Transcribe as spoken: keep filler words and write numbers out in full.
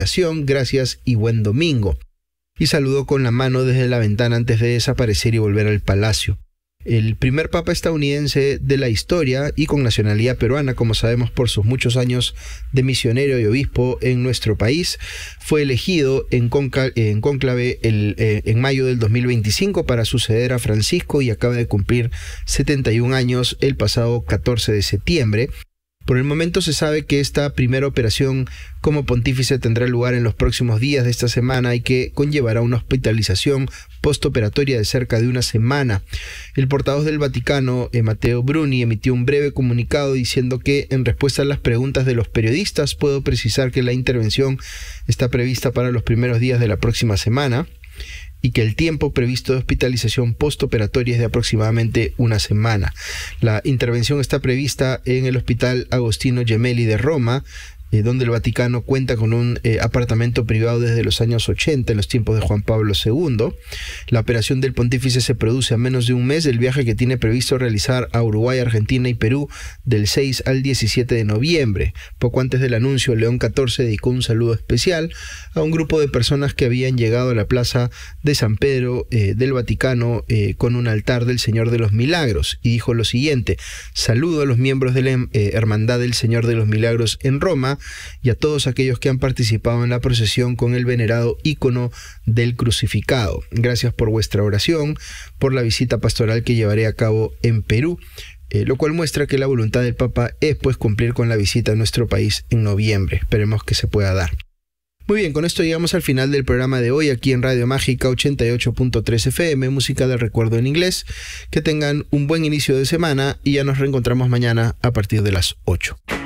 gracias y buen domingo. Y saludó con la mano desde la ventana antes de desaparecer y volver al palacio. El primer papa estadounidense de la historia y con nacionalidad peruana, como sabemos por sus muchos años de misionero y obispo en nuestro país, fue elegido en, conca, en cónclave el, eh, en mayo del dos mil veinticinco para suceder a Francisco y acaba de cumplir setenta y un años el pasado catorce de septiembre. Por el momento se sabe que esta primera operación como pontífice tendrá lugar en los próximos días de esta semana y que conllevará una hospitalización postoperatoria de cerca de una semana. El portavoz del Vaticano, eh, Matteo Bruni, emitió un breve comunicado diciendo que en respuesta a las preguntas de los periodistas puedo precisar que la intervención está prevista para los primeros días de la próxima semana y que el tiempo previsto de hospitalización postoperatoria es de aproximadamente una semana. La intervención está prevista en el Hospital Agostino Gemelli de Roma, eh, donde el Vaticano cuenta con un eh, apartamento privado desde los años ochenta, en los tiempos de Juan Pablo segundo. La operación del pontífice se produce a menos de un mes del viaje que tiene previsto realizar a Uruguay, Argentina y Perú del seis al diecisiete de noviembre. Poco antes del anuncio, León catorce dedicó un saludo especial a un grupo de personas que habían llegado a la plaza de San Pedro eh, del Vaticano eh, con un altar del Señor de los Milagros y dijo lo siguiente: saludo a los miembros de la eh, Hermandad del Señor de los Milagros en Roma y a todos aquellos que han participado en la procesión con el venerado ícono del crucificado. Gracias por vuestra oración, por la visita pastoral que llevaré a cabo en Perú, eh, lo cual muestra que la voluntad del Papa es pues cumplir con la visita a nuestro país en noviembre. Esperemos que se pueda dar. Muy bien, con esto llegamos al final del programa de hoy aquí en Radio Mágica ochenta y ocho punto tres F M, música del recuerdo en inglés. Que tengan un buen inicio de semana y ya nos reencontramos mañana a partir de las ocho.